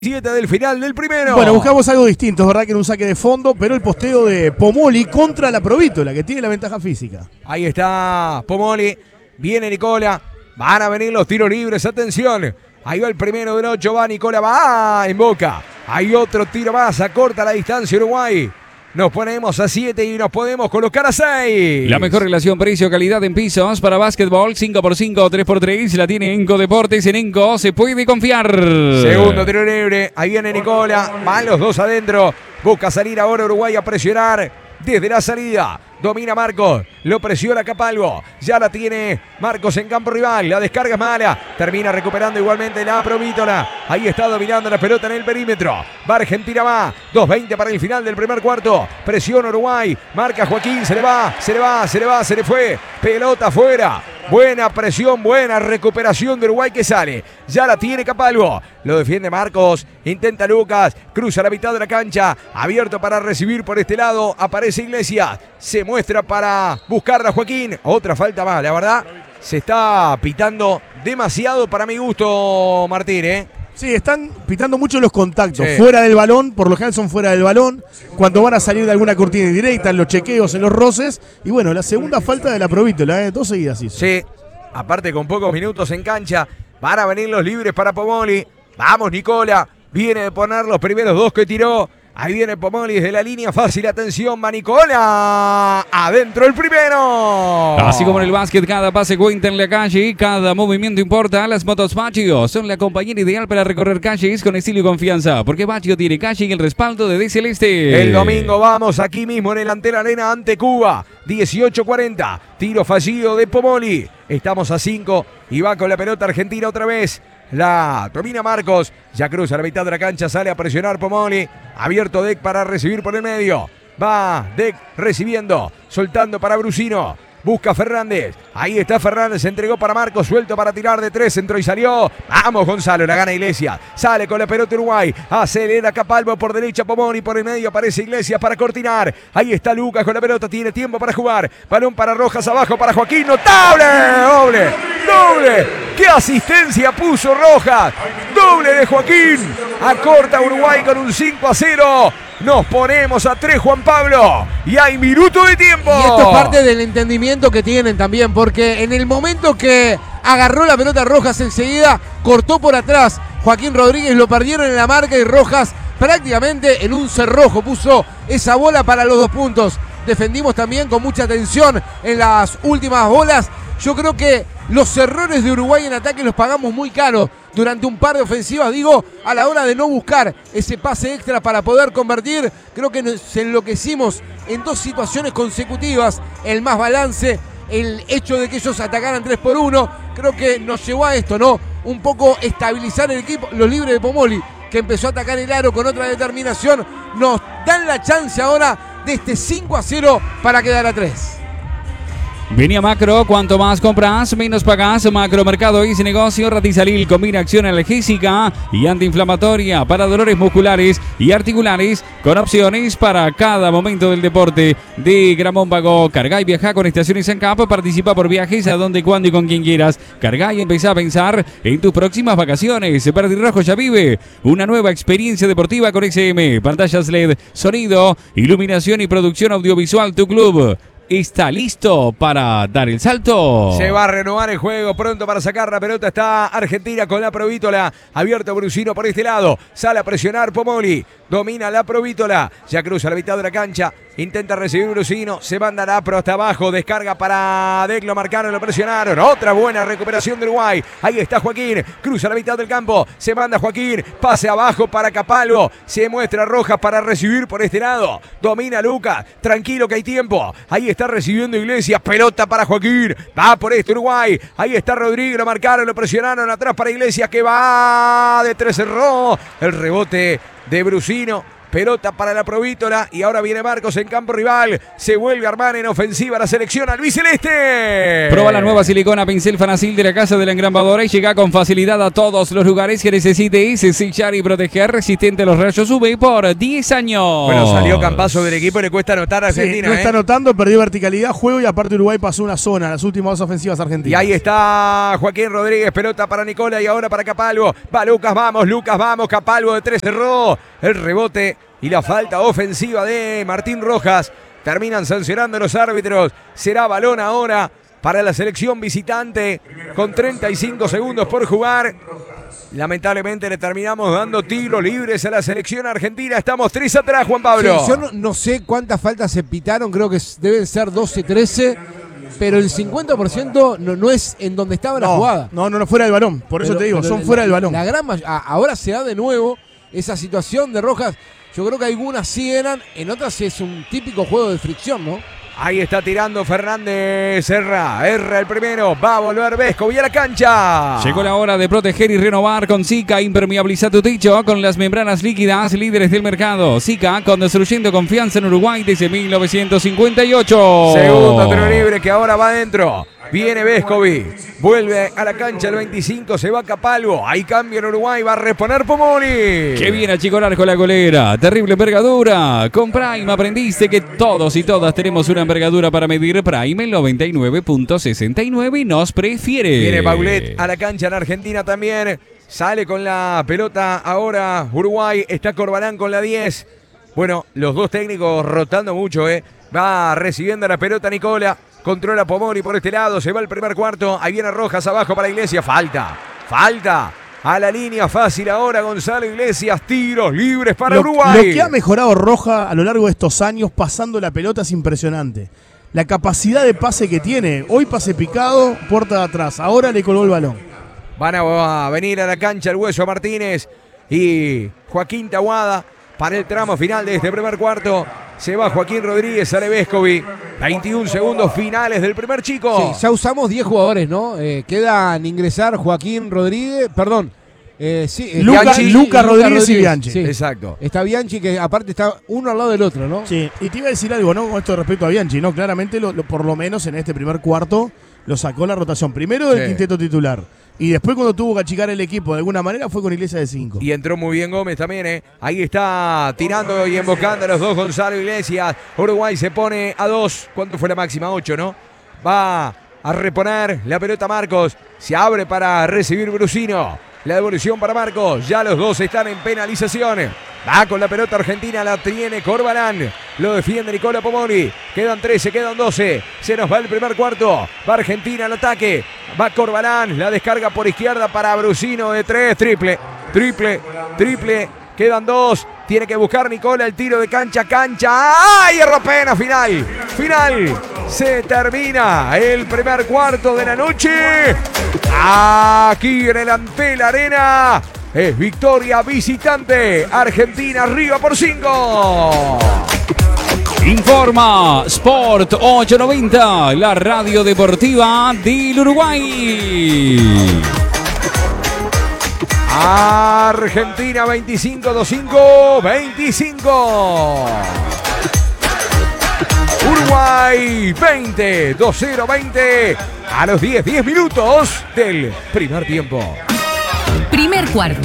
7 del final del primero. Bueno, buscamos algo distinto, es verdad que en un saque de fondo, pero el posteo de Pomoli contra la Provítola, que tiene la ventaja física. Ahí está Pomoli, viene Nicola, van a venir los tiros libres, atención. Ahí va el primero del 8, va Nicola, va en Boca. Hay otro tiro más, acorta la distancia Uruguay. Nos ponemos a 7 y nos podemos colocar a 6. La mejor relación precio-calidad en pisos para básquetbol, 5x5 o 3x3, la tiene Enco Deportes. En Enco se puede confiar. Segundo tiro libre, ahí viene Nicola, van los dos adentro. Busca salir ahora Uruguay a presionar desde la salida. Domina Marcos, lo presiona Capalvo, ya la tiene Marcos en campo rival, la descarga es mala, termina recuperando igualmente la Provítola, ahí está dominando la pelota en el perímetro, va Argentina, va, 2:20 para el final del primer cuarto, presiona Uruguay, marca Joaquín, se le fue, pelota afuera. Buena presión, buena recuperación de Uruguay que sale. Ya la tiene Capalvo. Lo defiende Marcos. Intenta Lucas. Cruza la mitad de la cancha. Abierto para recibir por este lado. Aparece Iglesias. Se muestra para buscar a Joaquín. Otra falta más, la verdad. Se está pitando demasiado para mi gusto, Martín, ¿eh? Sí, están pitando mucho los contactos. Sí. Fuera del balón, por lo general son fuera del balón. Cuando van a salir de alguna cortina indirecta, en los chequeos, en los roces. Y bueno, la segunda falta de la Provítola, 2 seguidas hizo. Sí, aparte con pocos minutos en cancha. Van a venir los libres para Pomoli. Vamos, Nicola. Viene de poner los primeros dos que tiró. Ahí viene Pomoli desde la línea fácil, atención, va Nicola, adentro el primero. Así como en el básquet, cada pase cuenta en la calle y cada movimiento importa. Las motos Bachio son la compañera ideal para recorrer calles con estilo y confianza, porque Bachio tiene calle y el respaldo de D Celeste. El domingo vamos aquí mismo en el Antel Arena ante Cuba, 18:40, tiro fallido de Pomoli. Estamos a 5 y va con la pelota Argentina otra vez. La domina Marcos, ya cruza la mitad de la cancha, sale a presionar Pomoli. Abierto Deck para recibir por el medio. Va Deck recibiendo, soltando para Brusino. Busca Fernández, ahí está Fernández, se entregó para Marcos, suelto para tirar de 3, entró y salió. Vamos Gonzalo, la gana Iglesias, sale con la pelota Uruguay, acelera Capalvo por derecha, Pomoni por el medio, aparece Iglesias para cortinar. Ahí está Lucas con la pelota, tiene tiempo para jugar, balón para Rojas, abajo para Joaquín, notable, doble, qué asistencia puso Rojas, doble de Joaquín, acorta Uruguay con un 5-0. Nos ponemos a 3, Juan Pablo, y hay minuto de tiempo. Y esto es parte del entendimiento que tienen también, porque en el momento que agarró la pelota Rojas enseguida, cortó por atrás. Joaquín Rodríguez lo perdieron en la marca y Rojas prácticamente en un cerrojo puso esa bola para los 2 puntos. Defendimos también con mucha atención en las últimas bolas. Yo creo que los errores de Uruguay en ataque los pagamos muy caros durante un par de ofensivas, digo, a la hora de no buscar ese pase extra para poder convertir. Creo que nos enloquecimos en 2 situaciones consecutivas. El más balance, el hecho de que ellos atacaran 3 por 1, creo que nos llevó a esto, ¿no? Un poco estabilizar el equipo. Los libres de Pomoli, que empezó a atacar el aro con otra determinación, nos dan la chance ahora de este 5-0 para quedar a 3. Venía Macro, cuanto más compras, menos pagas. Macro Mercado y negocio. Ratizalil combina acción analgésica y antiinflamatoria para dolores musculares y articulares, con opciones para cada momento del deporte. De Gramón Pago, carga y viaja con estaciones en campo. Participa por viajes a donde, cuando y con quien quieras. Carga y empezá a pensar en tus próximas vacaciones. Verde y Rojo ya vive una nueva experiencia deportiva con XM. Pantallas LED, sonido, iluminación y producción audiovisual. Tu club está listo para dar el salto. Se va a renovar el juego pronto para sacar la pelota. Está Argentina con la Provítola. Abierto Brusino por este lado. Sale a presionar Pomoli. Domina la Provítola. Ya cruza la mitad de la cancha. Intenta recibir Brusino. Se manda la Pro hasta abajo. Descarga para Deck. Lo marcaron, lo presionaron. Otra buena recuperación de Uruguay. Ahí está Joaquín. Cruza la mitad del campo. Se manda Joaquín. Pase abajo para Capalvo. Se muestra Rojas para recibir por este lado. Domina Lucas. Tranquilo que hay tiempo. Ahí está recibiendo Iglesias. Pelota para Joaquín. Va por este Uruguay. Ahí está Rodrigo. Lo marcaron, lo presionaron. Atrás para Iglesias que va de 3. Cerró. El rebote de Brusino. Pelota para la Provítola y ahora viene Marcos en campo rival. Se vuelve a armar en ofensiva la selección albiceleste. Proba la nueva silicona pincel Fanacil de la Casa de la Engrambadora y llega con facilidad a todos los lugares que necesite sellar y proteger, resistente a los rayos UV por 10 años. Bueno, salió Campazo del equipo y le cuesta anotar a Argentina. Sí, no está anotando, perdió verticalidad, juego y aparte Uruguay pasó una zona, las últimas dos ofensivas argentinas. Y ahí está Joaquín Rodríguez, pelota para Nicola y ahora para Capalvo. Va Lucas, vamos, Capalvo de 3 cerró. El rebote y la falta ofensiva de Martín Rojas. Terminan sancionando los árbitros. Será balón ahora para la selección visitante con 35 segundos por jugar. Lamentablemente le terminamos dando tiros libres a la selección argentina. Estamos 3 atrás, Juan Pablo. Sí, yo no sé cuántas faltas se pitaron, creo que deben ser 12, 13. Pero el 50% no es en donde estaba la jugada. No, fuera del balón. Por eso te digo, son fuera del balón. La gran ahora se da de nuevo esa situación de Rojas. Yo creo que algunas sí eran, en otras es un típico juego de fricción, ¿no? Ahí está tirando Fernández, erra el primero, va a volver Vesco y a la cancha. Llegó la hora de proteger y renovar con Sika. Impermeabiliza tu techo con las membranas líquidas, líderes del mercado. Sika, construyendo confianza en Uruguay desde 1958. Segundo tiro libre que ahora va adentro. Viene Vescovi, vuelve a la cancha el 25, se va Capalvo. Hay cambio en Uruguay, va a reponer Pomoni. Qué bien achicolar con la golera, terrible envergadura. Con Prime aprendiste que todos y todas tenemos una envergadura para medir. Prime el 99.69 y nos prefiere. Viene Paulet a la cancha en Argentina también. Sale con la pelota ahora Uruguay, está Corbalán con la 10. Bueno, los dos técnicos rotando mucho, Va recibiendo la pelota Nicola. Controla Pomoni por este lado, se va el primer cuarto. Ahí viene Rojas abajo para Iglesias. Falta a la línea fácil ahora Gonzalo Iglesias. Tiros libres para Uruguay. Lo que ha mejorado Rojas a lo largo de estos años pasando la pelota es impresionante. La capacidad de pase que tiene. Hoy pase picado, puerta de atrás. Ahora le colgó el balón. Van a venir a la cancha el Hueso Martínez y Joaquín Tahuada para el tramo final de este primer cuarto. Se va Joaquín Rodríguez, sale Vescovi. 21 segundos finales del primer chico. Sí, ya usamos 10 jugadores, ¿no? Quedan ingresar Joaquín Rodríguez, perdón. Lucas Rodríguez y Bianchi. Sí. Exacto. Está Bianchi, que aparte está uno al lado del otro, ¿no? Sí, y te iba a decir algo, ¿no? Con esto respecto a Bianchi, ¿no? Claramente, por lo menos en este primer cuarto, lo sacó la rotación. Primero del quinteto titular. Y después cuando tuvo que achicar el equipo de alguna manera fue con Iglesias de 5. Y entró muy bien Gómez también, Ahí está tirando y embocando a los dos Gonzalo Iglesias. Uruguay se pone a 2. ¿Cuánto fue la máxima? 8, ¿no? Va a reponer la pelota Marcos. Se abre para recibir Brusino. La devolución para Marcos. Ya los dos están en penalización. Va con la pelota Argentina, la tiene Corbalán. Lo defiende Nicola Pomoni. Quedan 13, quedan 12. Se nos va el primer cuarto. Va Argentina al ataque. Va Corbalán. La descarga por izquierda para Brusino de 3. Triple. Quedan 2. Tiene que buscar Nicola el tiro de cancha. ¡Ay! Erró pena final. Se termina el primer cuarto de la noche. Aquí en el Antel Arena. Es victoria visitante. Argentina arriba por 5. Informa Sport 890, la radio deportiva del Uruguay. Argentina 25-25, 25. Uruguay 20, 2-0, 20 a los 10 minutos del primer tiempo. Primer cuarto.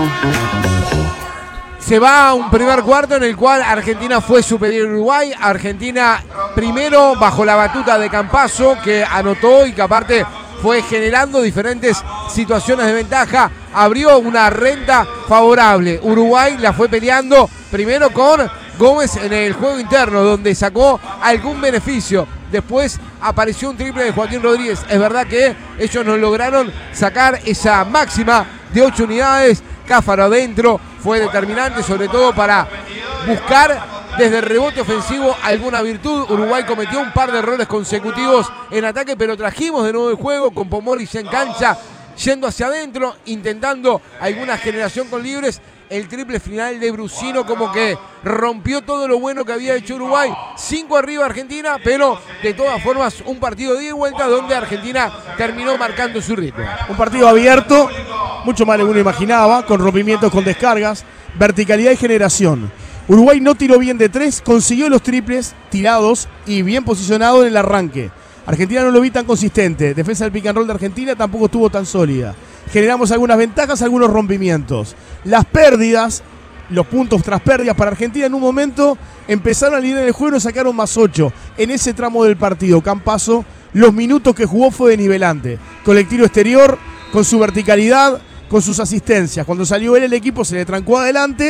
Se va a un primer cuarto en el cual Argentina fue superior a Uruguay. Argentina primero bajo la batuta de Campazo, que anotó y que aparte fue generando diferentes situaciones de ventaja. Abrió una renta favorable. Uruguay la fue peleando primero con Gómez en el juego interno, donde sacó algún beneficio. Después apareció un triple de Joaquín Rodríguez. Es verdad que ellos no lograron sacar esa máxima de 8 unidades. Cáfaro adentro fue determinante, sobre todo para buscar desde el rebote ofensivo alguna virtud. Uruguay cometió un par de errores consecutivos en ataque, pero trajimos de nuevo el juego con Pomoli en cancha, yendo hacia adentro, intentando alguna generación con libres. El triple final de Brusino como que rompió todo lo bueno que había hecho Uruguay. 5 arriba Argentina, pero de todas formas un partido de ida y vuelta donde Argentina terminó marcando su ritmo. Un partido abierto, mucho más de lo que uno imaginaba, con rompimientos, con descargas, verticalidad y generación. Uruguay no tiró bien de 3, consiguió los triples tirados y bien posicionado en el arranque. Argentina no lo vi tan consistente. Defensa del pick and roll de Argentina tampoco estuvo tan sólida. Generamos algunas ventajas, algunos rompimientos. Las pérdidas, los puntos tras pérdidas para Argentina en un momento empezaron a liderar el juego y nos sacaron +8 en ese tramo del partido. Campazo, los minutos que jugó fue de nivelante. Con el tiro exterior, con su verticalidad, con sus asistencias. Cuando salió él, el equipo se le trancó adelante.